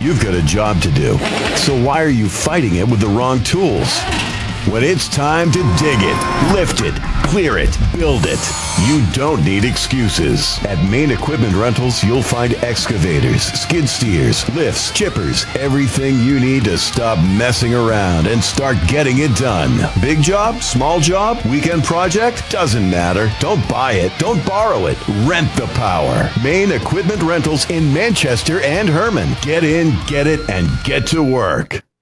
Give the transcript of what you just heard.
You've got a job to do. So why are you fighting it with the wrong tools? When it's time to dig it, lift it, clear it, build it, you don't need excuses. At Main Equipment Rentals, you'll find excavators, skid steers, lifts, chippers, everything you need to stop messing around and start getting it done. Big job, small job, weekend project, doesn't matter. Don't buy it, don't borrow it, rent the power. Main Equipment Rentals in Manchester and Herman. Get in, get it, and get to work.